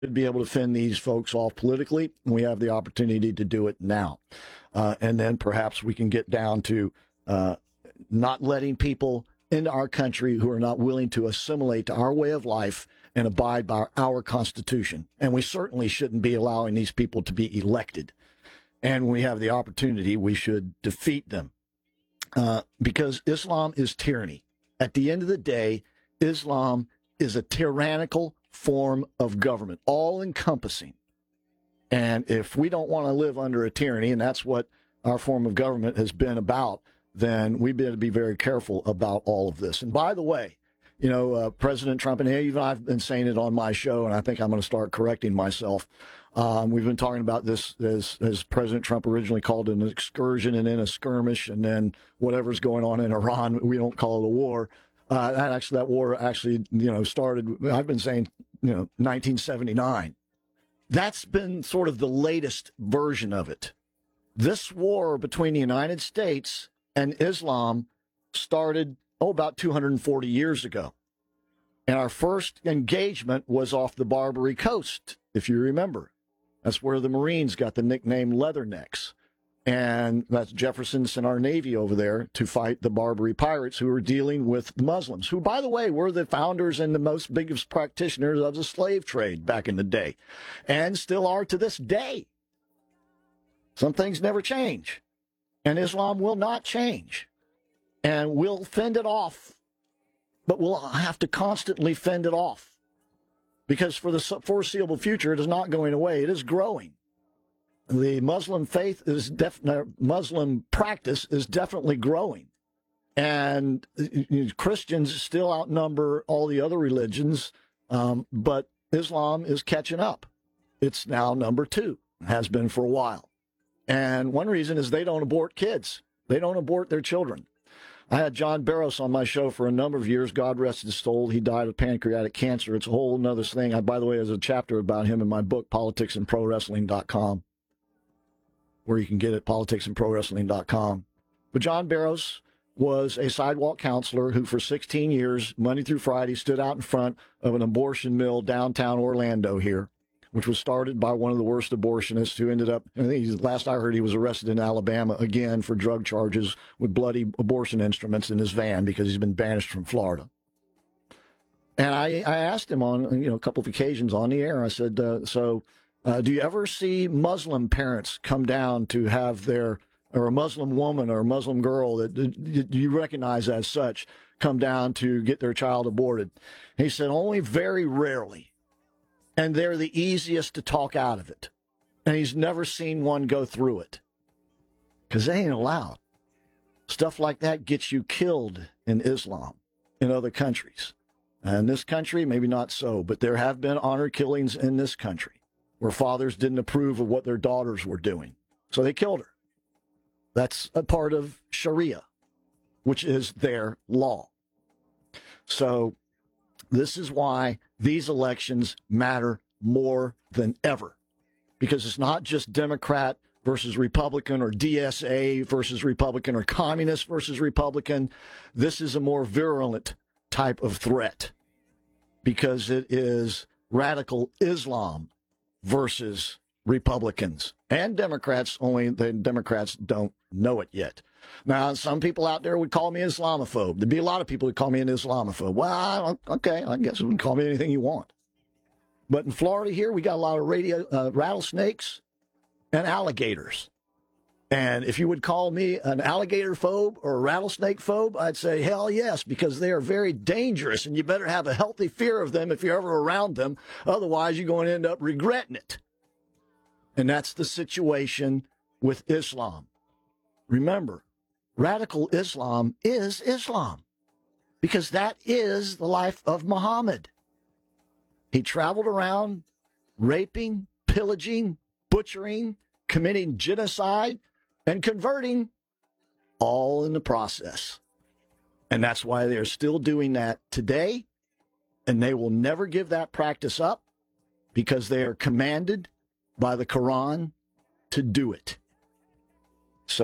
be able to fend these folks off politically. We have the opportunity to do it now. And then perhaps we can get down to not letting people into our country who are not willing to assimilate to our way of life and abide by our Constitution. And we certainly shouldn't be allowing these people to be elected. And when we have the opportunity, we should defeat them. Because Islam is tyranny. At the end of the day, Islam is a tyrannical form of government, all-encompassing. And if we don't want to live under a tyranny, and that's what our form of government has been about, then we better be very careful about all of this. And by the way, President Trump, and even I've been saying it on my show, and I think I'm going to start correcting myself. We've been talking about this as President Trump originally called it an excursion and then a skirmish, and then whatever's going on in Iran, we don't call it a war. That war actually, started, I've been saying, 1979. That's been sort of the latest version of it. This war between the United States and Islam started, about 240 years ago. And our first engagement was off the Barbary Coast, if you remember. That's where the Marines got the nickname Leathernecks. And that's Jefferson sent our Navy over there to fight the Barbary pirates who were dealing with Muslims, who, by the way, were the founders and the most biggest practitioners of the slave trade back in the day, and still are to this day. Some things never change, and Islam will not change. And we'll fend it off, but we'll have to constantly fend it off, because for the foreseeable future, it is not going away. It is growing. The Muslim faith Muslim practice is definitely growing. And Christians still outnumber all the other religions, but Islam is catching up. It's now number 2, has been for a while. And one reason is they don't abort kids. They don't abort their children. I had John Barros on my show for a number of years. God rest his soul. He died of pancreatic cancer. It's a whole nother thing. By the way, there's a chapter about him in my book, politicsandprowrestling.com, where you can get it, politicsandprowrestling.com. But John Barros was a sidewalk counselor who for 16 years, Monday through Friday, stood out in front of an abortion mill downtown Orlando here, which was started by one of the worst abortionists who ended up, last I heard, he was arrested in Alabama again for drug charges with bloody abortion instruments in his van because he's been banished from Florida. And I asked him on a couple of occasions on the air, I said, do you ever see Muslim parents come down to have or a Muslim woman or a Muslim girl that you recognize as such come down to get their child aborted? He said, only very rarely. And they're the easiest to talk out of it. And he's never seen one go through it. Because they ain't allowed. Stuff like that gets you killed in Islam in other countries. In this country, maybe not so, but there have been honor killings in this country where fathers didn't approve of what their daughters were doing. So they killed her. That's a part of Sharia, which is their law. So this is why these elections matter more than ever, because it's not just Democrat versus Republican or DSA versus Republican or communist versus Republican. This is a more virulent type of threat because it is radical Islam versus Republicans and Democrats, only the Democrats don't know it yet. Now, some people out there would call me Islamophobe. There'd be a lot of people who call me an Islamophobe. Well, okay, I guess you can call me anything you want. But in Florida here, we got a lot of rattlesnakes and alligators. And if you would call me an alligator phobe or a rattlesnake phobe, I'd say, hell yes, because they are very dangerous, and you better have a healthy fear of them if you're ever around them. Otherwise, you're going to end up regretting it. And that's the situation with Islam. Remember, radical Islam is Islam because that is the life of Muhammad. He traveled around raping, pillaging, butchering, committing genocide, and converting, all in the process. And that's why they're still doing that today, and they will never give that practice up because they are commanded by the Quran to do it. So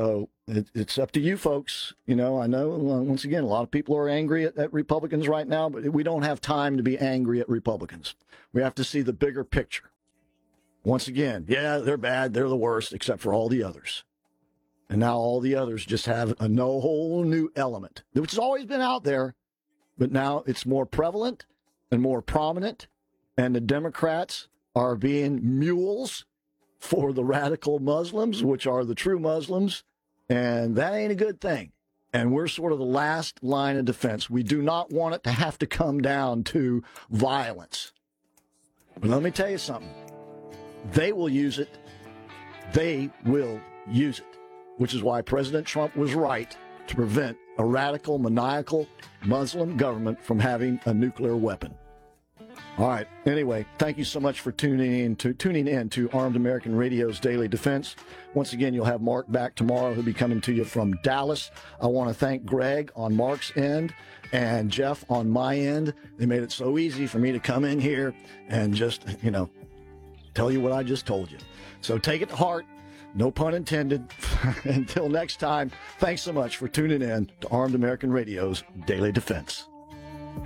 it's up to you folks. I know, once again, a lot of people are angry at Republicans right now, but we don't have time to be angry at Republicans. We have to see the bigger picture. Once again, yeah, they're bad. They're the worst, except for all the others. And now all the others just have a whole new element, which has always been out there, but now it's more prevalent and more prominent. And the Democrats are being mules for the radical Muslims, which are the true Muslims. And that ain't a good thing. And we're sort of the last line of defense. We do not want it to have to come down to violence. But let me tell you something. They will use it. They will use it, which is why President Trump was right to prevent a radical, maniacal Muslim government from having a nuclear weapon. All right. Anyway, thank you so much for tuning in to Armed American Radio's Daily Defense. Once again, you'll have Mark back tomorrow. He'll be coming to you from Dallas. I want to thank Greg on Mark's end and Jeff on my end. They made it so easy for me to come in here and just, tell you what I just told you. So take it to heart. No pun intended. Until next time, thanks so much for tuning in to Armed American Radio's Daily Defense.